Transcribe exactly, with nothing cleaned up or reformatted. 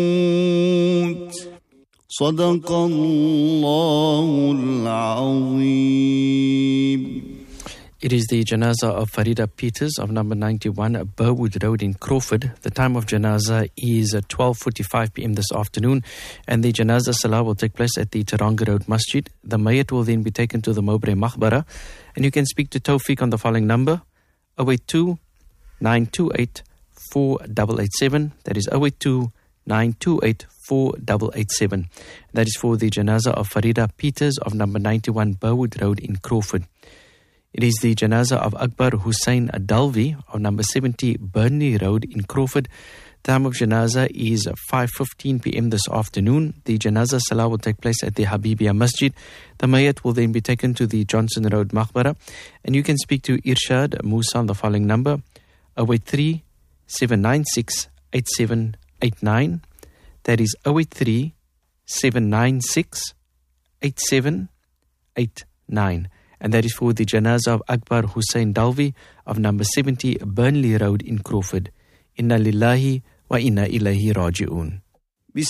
صدق الله العظيم. It is the janazah of Farida Peters of number ninety-one, Burwood Road in Crawford. The time of janazah is at twelve forty-five p.m. this afternoon, and the janazah salah will take place at the Taranga Road Masjid. The mayat will then be taken to the Mowbray Maqbara, and you can speak to Tawfiq on the following number, zero eight two, nine two eight, four eight eight seven. That is zero eight two, nine two eight, four eight eight seven. That is for the janazah of Farida Peters of number ninety-one, Burwood Road in Crawford. It is the janazah of Akbar Hussain Adalvi of number seventy Burnley Road in Crawford. Time of janazah is five fifteen p.m. this afternoon. The janazah salah will take place at the Habibia Masjid. The mayat will then be taken to the Johnson Road Maqbara. And you can speak to Irshad Musa on the following number, zero eight three, seven nine six, eight seven eight nine. That is zero eight three, seven nine six, eight seven eight nine. And that is for the janazah of Akbar Hussain Dalvi of number seventy Burnley Road in Crawford. Inna lillahi wa inna ilayhi raji'un.